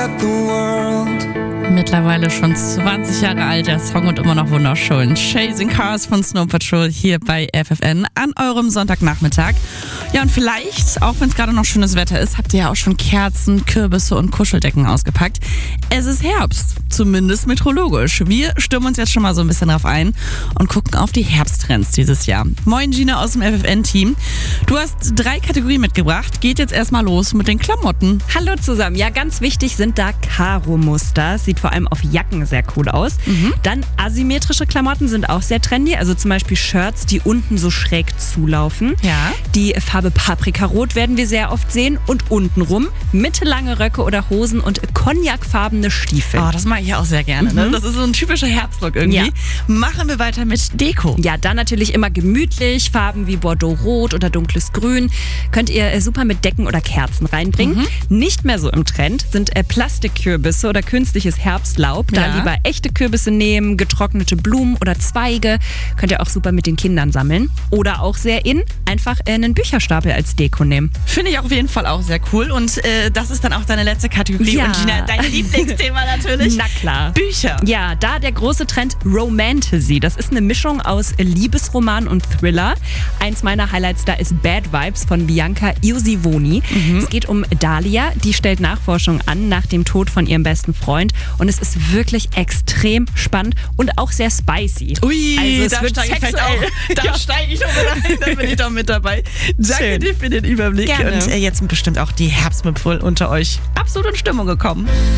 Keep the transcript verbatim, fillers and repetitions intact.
at the world. Mittlerweile schon zwanzig Jahre alt, der Song, und immer noch wunderschön. Chasing Cars von Snow Patrol hier bei F F N an eurem Sonntagnachmittag. Ja, und vielleicht, auch wenn es gerade noch schönes Wetter ist, habt ihr ja auch schon Kerzen, Kürbisse und Kuscheldecken ausgepackt. Es ist Herbst, zumindest meteorologisch. Wir stimmen uns jetzt schon mal so ein bisschen drauf ein und gucken auf die Herbsttrends dieses Jahr. Moin Gina aus dem F F N-Team. Du hast drei Kategorien mitgebracht. Geht jetzt erstmal los mit den Klamotten. Hallo zusammen. Ja, ganz wichtig sind da Karo-Muster. Sieht vor allem auf Jacken sehr cool aus. Mhm. Dann asymmetrische Klamotten sind auch sehr trendy. Also zum Beispiel Shirts, die unten so schräg zulaufen. Ja. Die Farbe Paprikarot werden wir sehr oft sehen. Und untenrum mittellange Röcke oder Hosen und cognacfarbene Stiefel. Oh, das mag ich auch sehr gerne. Ne? Mhm. Das ist so ein typischer Herbstlook irgendwie. Ja. Machen wir weiter mit Deko. Ja, dann natürlich immer gemütlich. Farben wie Bordeaux-Rot oder dunkles Grün könnt ihr äh, super mit Decken oder Kerzen reinbringen. Mhm. Nicht mehr so im Trend sind äh, Plastikkürbisse oder künstliches Herbstlaub. Da Ja. lieber echte Kürbisse nehmen, getrocknete Blumen oder Zweige. Könnt ihr auch super mit den Kindern sammeln. Oder auch sehr in, einfach äh, einen Bücherstapel als Deko nehmen. Finde ich auf jeden Fall auch sehr cool. Und äh, das ist dann auch deine letzte Kategorie. Ja. Und Gina, dein Lieblingsthema natürlich. Na klar. Bücher. Ja, da der große Trend Romantasy. Das ist eine Mischung aus Liebesroman und Thriller. Eins meiner Highlights da ist Bad Vibes von Bianca Iosivoni. Mhm. Es geht um Dahlia, die stellt Nachforschung an nach dem Tod von ihrem besten Freund. Und es ist wirklich extrem spannend und auch sehr spicy. Ui, also es da wird steige ich vielleicht sexuell. auch. Da Ja. steige ich doch mit rein, da bin ich doch mit dabei. Danke Schön. dir für den Überblick. Gerne. Und äh, jetzt sind bestimmt auch die Herbstmüpfel unter euch absolut in Stimmung gekommen.